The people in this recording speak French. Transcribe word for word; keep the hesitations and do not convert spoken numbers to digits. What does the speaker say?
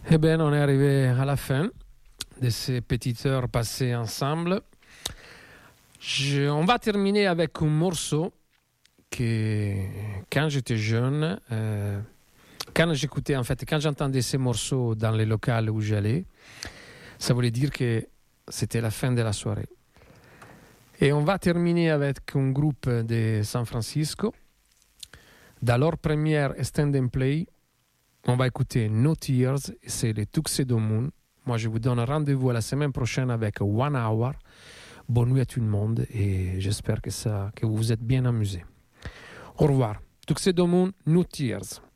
Eh bien, on est arrivé à la fin de ces petites heures passées ensemble. Je- on va terminer avec un morceau que, quand j'étais jeune, euh, quand j'écoutais, en fait, quand j'entendais ces morceaux dans les locales où j'allais, ça voulait dire que c'était la fin de la soirée. Et on va terminer avec un groupe de San Francisco. Dans leur première Stand and Play, on va écouter No Tears, et c'est les Tuxedo Moon. Moi, je vous donne rendez-vous à la semaine prochaine avec One Hour. Bonne nuit à tout le monde et j'espère que, ça, que vous vous êtes bien amusés. Au revoir. Tuxedo Moon, No Tears.